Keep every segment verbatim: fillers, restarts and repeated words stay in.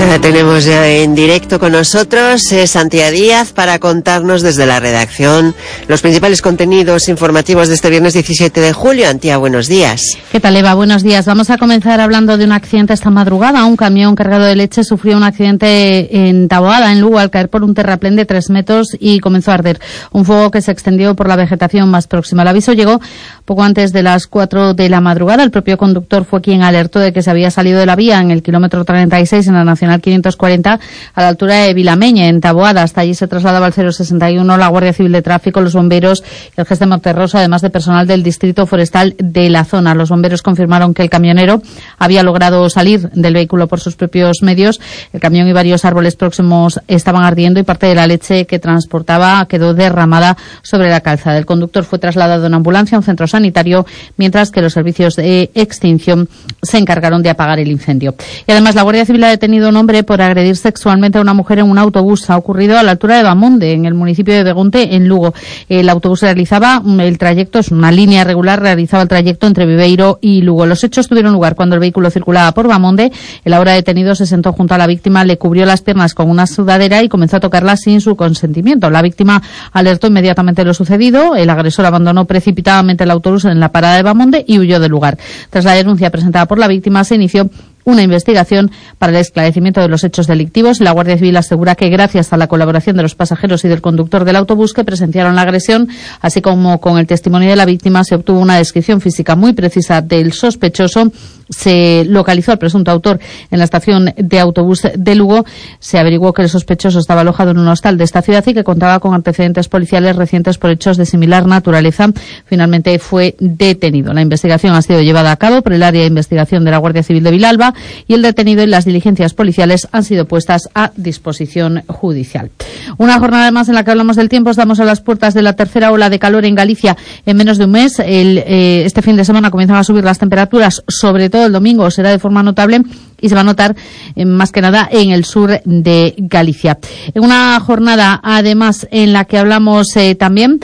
La tenemos ya en directo con nosotros, es Antía Díaz, para contarnos desde la redacción los principales contenidos informativos de este viernes diecisiete de julio. Antía, buenos días. ¿Qué tal, Eva? Buenos días. Vamos a comenzar hablando de un accidente esta madrugada. Un camión cargado de leche sufrió un accidente en Taboada, en Lugo, al caer por un terraplén de tres metros y comenzó a arder. Un fuego que se extendió por la vegetación más próxima. El aviso llegó poco antes de las cuatro de la madrugada. El propio conductor fue quien alertó de que se había salido de la vía en el kilómetro treinta y seis en la Nacional quinientos cuarenta a la altura de Vilameña, en Taboada. Hasta allí se trasladaba el cero sesenta y uno, la Guardia Civil de Tráfico, los bomberos y el G E S de Monterroso, además de personal del Distrito Forestal de la zona. Los bomberos confirmaron que el camionero había logrado salir del vehículo por sus propios medios. El camión y varios árboles próximos estaban ardiendo y parte de la leche que transportaba quedó derramada sobre la calzada. El conductor fue trasladado en ambulancia a un centro sanitario, mientras que los servicios de extinción se encargaron de apagar el incendio. Y además la Guardia Civil ha detenido a un hombre por agredir sexualmente a una mujer en un autobús. Ha ocurrido a la altura de Bamonde, en el municipio de Begunte, en Lugo. El autobús realizaba el trayecto, es una línea regular, realizaba el trayecto entre Viveiro y Lugo. Los hechos tuvieron lugar cuando el vehículo circulaba por Bamonde. El ahora detenido se sentó junto a la víctima, le cubrió las piernas con una sudadera y comenzó a tocarla sin su consentimiento. La víctima alertó inmediatamente lo sucedido. El agresor abandonó precipitadamente el autobús en la parada de Bamonde y huyó del lugar. Tras la denuncia presentada por la víctima, se inició una investigación para el esclarecimiento de los hechos delictivos. La Guardia Civil asegura que gracias a la colaboración de los pasajeros y del conductor del autobús que presenciaron la agresión, así como con el testimonio de la víctima, se obtuvo una descripción física muy precisa del sospechoso. Se localizó al presunto autor en la estación de autobús de Lugo. Se averiguó que el sospechoso estaba alojado en un hostal de esta ciudad y que contaba con antecedentes policiales recientes por hechos de similar naturaleza. Finalmente fue detenido. La investigación ha sido llevada a cabo por el área de investigación de la Guardia Civil de Vilalba y el detenido y las diligencias policiales han sido puestas a disposición judicial. Una jornada más en la que hablamos del tiempo. Estamos a las puertas de la tercera ola de calor en Galicia en menos de un mes. El, eh, este fin de semana comienzan a subir las temperaturas, sobre todo el domingo será de forma notable y se va a notar eh, más que nada en el sur de Galicia. En una jornada además en la que hablamos eh, también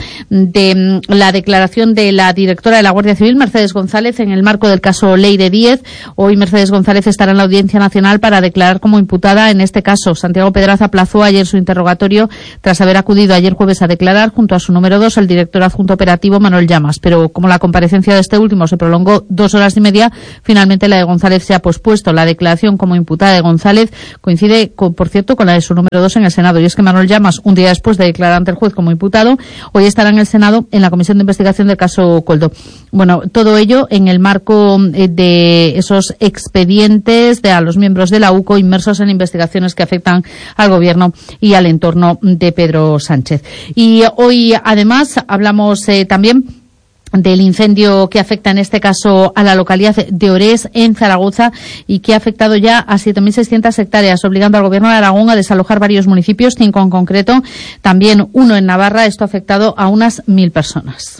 de mm, la declaración de la directora de la Guardia Civil, Mercedes González, en el marco del caso Leire Díez. Hoy Mercedes González estará en la Audiencia Nacional para declarar como imputada en este caso. Santiago Pedraza aplazó ayer su interrogatorio tras haber acudido ayer jueves a declarar junto a su número dos, el director adjunto operativo Manuel Llamas. Pero como la comparecencia de este último se prolongó dos horas y media, finalmente la de González se ha pospuesto. La declaración como imputada de González coincide, con, por cierto, con la de su número dos en el Senado. Y es que Manuel Llamas, un día después de declarar ante el juez como imputado, hoy estará en el Senado en la Comisión de Investigación del caso Coldo. Bueno, todo ello en el marco de esos expedientes de a los miembros de la U C O inmersos en investigaciones que afectan al gobierno y al entorno de Pedro Sánchez. Y hoy, además, hablamos eh, también del incendio que afecta en este caso a la localidad de Orés, en Zaragoza, y que ha afectado ya a siete mil seiscientas hectáreas, obligando al gobierno de Aragón a desalojar varios municipios, cinco en concreto, también uno en Navarra. Esto ha afectado a unas mil personas.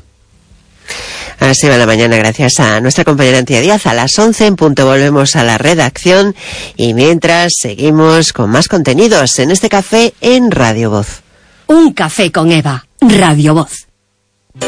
Así va la mañana, gracias a nuestra compañera Antía Díaz. A las once en punto volvemos a la redacción y mientras seguimos con más contenidos en este café en Radio Voz. Un café con Eva, Radio Voz.